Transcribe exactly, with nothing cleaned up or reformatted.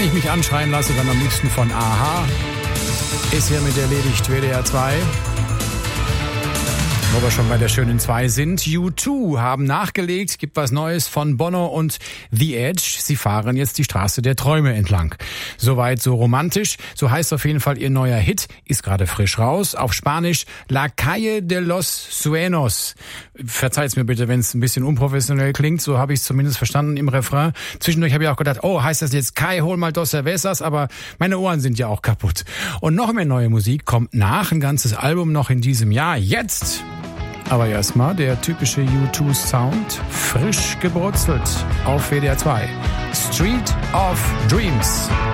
wenn ich mich anschreien lasse, dann am liebsten von A-ha. Ist hiermit erledigt, W D R zwei. Wo wir schon bei der schönen zwei sind. U zwei haben nachgelegt, gibt was Neues von Bono und The Edge. Sie fahren jetzt die Straße der Träume entlang. Soweit so romantisch. So heißt auf jeden Fall ihr neuer Hit. Ist gerade frisch raus. Auf Spanisch La Calle de los Sueños. Verzeiht's mir bitte, wenn es ein bisschen unprofessionell klingt. So habe ich es zumindest verstanden im Refrain. Zwischendurch habe ich auch gedacht, oh, heißt das jetzt Kai, hol mal dos cervezas? Aber meine Ohren sind ja auch kaputt. Und noch mehr neue Musik kommt nach. Ein ganzes Album noch in diesem Jahr. Jetzt! Aber erstmal der typische U zwei Sound, frisch gebrutzelt auf W D R zwei. Street of Dreams.